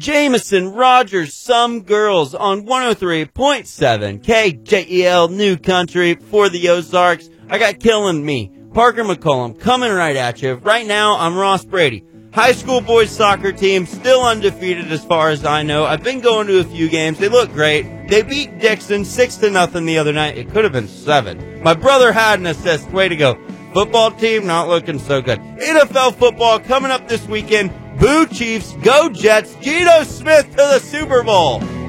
Jameson, Rogers, some girls on 103.7 KJEL New Country for the Ozarks. I got Killing Me, Parker McCollum coming right at you. Right now, I'm Ross Brady. High school boys soccer team, still undefeated as far as I know. I've been going to a few games. They look great. They beat Dixon 6-0 the other night. It could have been 7. My brother had an assist. Way to go. Football team, not looking so good. NFL football coming up this weekend. Boo Chiefs, go Jets, Geno Smith to the Super Bowl.